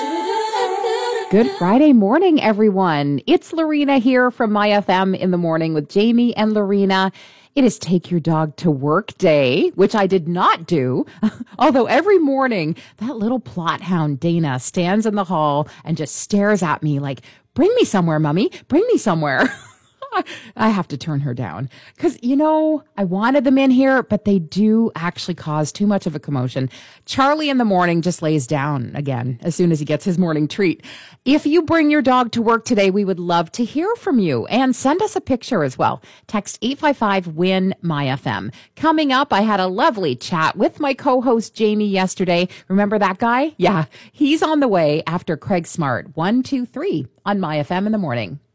Good Friday morning, everyone. It's Lorena here from My FM in the morning with Jamie and Lorena. It is Take Your Dog to Work Day, which I did not do. Although every morning, that little plot hound, Dana, stands in the hall and just stares at me like, bring me somewhere, Mummy, bring me somewhere. I have to turn her down because, I wanted them in here, but they do actually cause too much of a commotion. Charlie in the morning just lays down again as soon as he gets his morning treat. If you bring your dog to work today, we would love to hear from you and send us a picture as well. Text 855-WIN-MyFM. Coming up, I had a lovely chat with my co-host Jamie yesterday. Remember that guy? Yeah, he's on the way after Craig Smart. 1, 2, 3 on My FM in the morning.